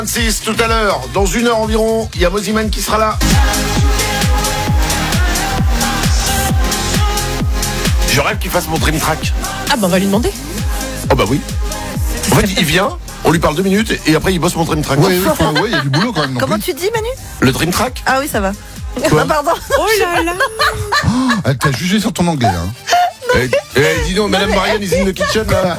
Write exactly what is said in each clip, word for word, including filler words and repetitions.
vingt-six tout à l'heure, dans une heure environ, il y a Mosiman qui sera là. Je rêve qu'il fasse mon Dream Track. Ah bah on va lui demander. Oh bah oui. En fait, il vient, on lui parle deux minutes et après il bosse mon Dream Track. Oui, oui, enfin, ouais, il y a du boulot quand même. Non Comment plus. tu dis, Manu? Le Dream Track? Ah oui, ça va. Quoi Ah, pardon. Oh là là. Oh, elle t'a jugé sur ton anglais. Hein. Eh, eh, dis donc, Madame Marianne is in the kitchen là.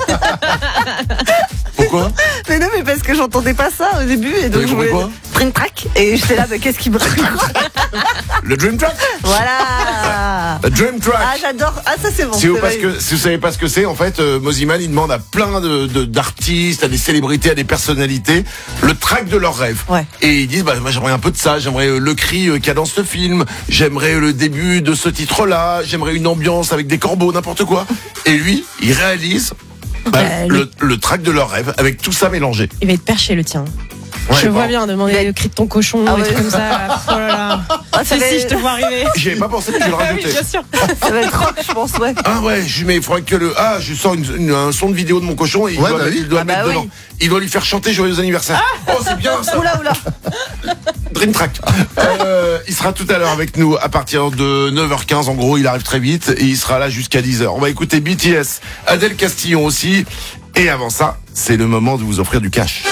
Pourquoi? Mais non, mais parce que j'entendais pas ça au début et donc Vous je avez voulais compris Dream Track et j'étais là, mais qu'est-ce qu'il me raconte? Le Dream Track? Voilà. Le Dream Track. Ah, j'adore. Ah, ça c'est bon. Si vous, c'est parce vrai. que, si vous savez pas ce que c'est, en fait, euh, Mosiman, il demande à plein de, de, d'artistes, à des célébrités, à des personnalités, le track de leurs rêves. Ouais. Et ils disent, bah, moi, j'aimerais un peu de ça, j'aimerais euh, le cri euh, qu'il y a dans ce film, j'aimerais le début de ce titre-là, j'aimerais une ambiance avec des corbeaux, n'importe quoi. Et lui, il réalise bah, Euh, le, le track de leurs rêves avec tout ça mélangé. Il va être perché le tien. Ouais, je bon. vois bien demander Mais- le cri de ton cochon Ah et ouais. tout comme ça. Oh là là. Ah, ça Si, va si, être- je te vois arriver. J'y avais pas pensé, mais je vais le Ah oui, rajouter. bien sûr. Ça va être rock, je pense, ouais. Ah ouais, je mais il faudrait que le ah je sors une, une- un son de vidéo de mon cochon et il Ouais, doit, bah oui. il doit Ah le mettre bah oui. dedans. Il doit lui faire chanter joyeux anniversaire. Oh c'est bien ça. Oula, oula. Dream Track. Euh, il sera tout à l'heure avec nous à partir de neuf heures quinze en gros, il arrive très vite et il sera là jusqu'à dix heures. On va écouter B T S, Adèle Castillon aussi et avant ça, c'est le moment de vous offrir du cash.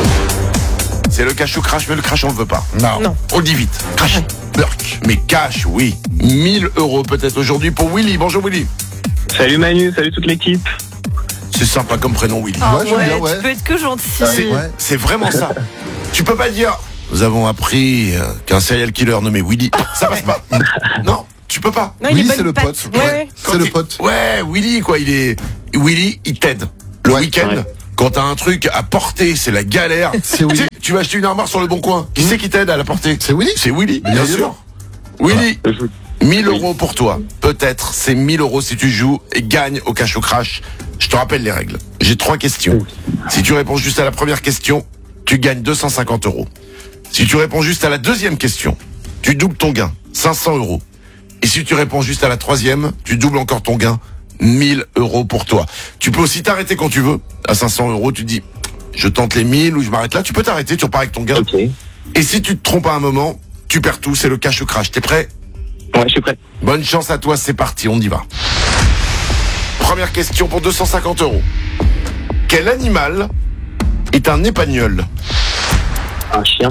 C'est le cash ou crash, mais le crash on ne veut pas. Non. Non. On le dit vite. Crash, burk. Mais cash, oui. mille euros peut-être aujourd'hui pour Willy. Bonjour Willy. Salut Manu, salut toute l'équipe. C'est sympa comme prénom Willy. Ah Ouais, j'aime bien, ouais. tu peux être que gentil. C'est, Ouais. c'est vraiment ça. Tu peux pas dire nous avons appris euh, qu'un serial killer nommé Willy. Ça passe pas. Non, tu peux pas. Non, il Oui, est c'est bonne le patte. pote. Ouais, ouais. Quand C'est le il- pote. Ouais, Willy quoi, il est Willy, il t'aide. Le Ouais. week-end, Ouais. quand t'as un truc à porter, c'est la galère. C'est Willy. Tu sais, tu vas acheter une armoire sur le bon coin. Qui c'est qui t'aide à la porter? C'est Willy. C'est Willy, Bien bien sûr. sûr. Willy, Je- mille euros pour toi. Peut-être, c'est mille euros si tu joues et gagnes au cash au crash. Je te rappelle les règles. J'ai trois questions. Si tu réponds juste à la première question, tu gagnes deux cent cinquante euros. Si tu réponds juste à la deuxième question, tu doubles ton gain, cinq cents euros. Et si tu réponds juste à la troisième, tu doubles encore ton gain, mille euros pour toi. Tu peux aussi t'arrêter quand tu veux. À cinq cents euros, tu dis, je tente les mille ou je m'arrête là. Tu peux t'arrêter, tu repars avec ton gain. Ok. Ouais, Et si tu te trompes à un moment, tu perds tout, c'est le cash ou crash. T'es prêt? je suis prêt. Bonne chance à toi, c'est parti, on y va. Première question pour deux cent cinquante euros. Quel animal est un épagnol? Un chien.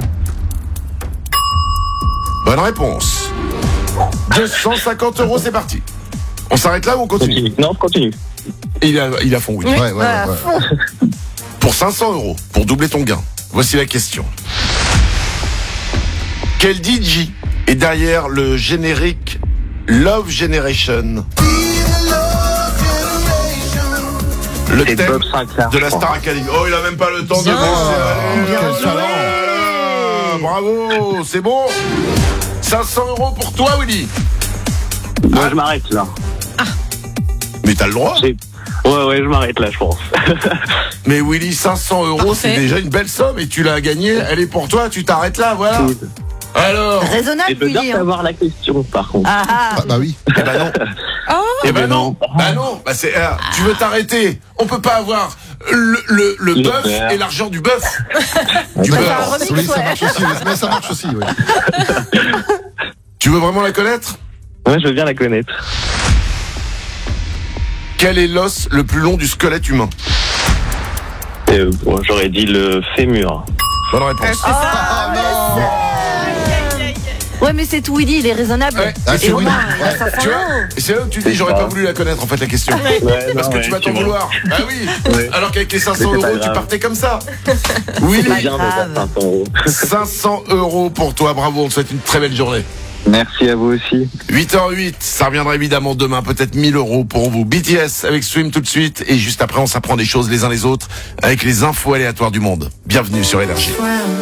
Bonne réponse. deux cent cinquante euros, c'est parti. On s'arrête là ou on continue? Continue. Non, continue. Il a, il a fond, oui. Ouais, ouais, ouais. Voilà, ouais. fond. Pour cinq cents euros, pour doubler ton gain. Voici la question. Quel D J est derrière le générique Love Generation? Le C'est thème Bob Sinclair. de la je Star crois. Academy. Oh, il a même pas le temps de Bien. penser. Allez, Quel bien talent. joué. Bravo, c'est bon. cinq cents euros pour toi, Willy. Moi, je m'arrête là. Mais t'as le droit. J'ai- Ouais, ouais, je m'arrête là, je pense. Mais Willy, cinq cents euros, Parfait. c'est déjà une belle somme et tu l'as gagnée. Elle est pour toi, tu t'arrêtes là, voilà. Alors, Et Raisonnable, de bien Willy. hein. savoir la question, par contre. Ah, ah. Ah, bah oui. eh ben non. Oh, Eh ben ben non. non. Bah non. Bah c'est. ah, tu veux t'arrêter. On peut pas avoir le le, le Le bœuf beurre. et l'argent du bœuf. Du va faire beurre. un remix, Oui, ça ouais. marche aussi. Mais ça marche aussi, oui. Tu veux vraiment la connaître? Ouais, je veux bien la connaître. Quel est l'os le plus long du squelette humain? Euh, bon, j'aurais dit le fémur. Bonne réponse. Ah, ouais, mais c'est tout, Willy, il est raisonnable. Ouais. Ah, Et c'est au Willy. moins, il a Ouais. cinq cents Tu vois, euros. et c'est là où tu te dis C'est j'aurais ça. pas voulu la connaître en fait la question. Ouais, Parce non, que ouais, tu vas t'en vois. vouloir. Ah oui. Ouais. Alors qu'avec les cinq cents Mais c'est pas euros, tu grave. partais comme ça. C'est Willy, bien de grave. faire cinq cents euros. cinq cents euros pour toi. Bravo, on te souhaite une très belle journée. Merci à vous aussi. huit heures huit, ça reviendra évidemment demain, peut-être mille euros pour vous. B T S avec Swim tout de suite. Et juste après, on s'apprend des choses les uns les autres avec les infos aléatoires du monde. Bienvenue sur Énergie.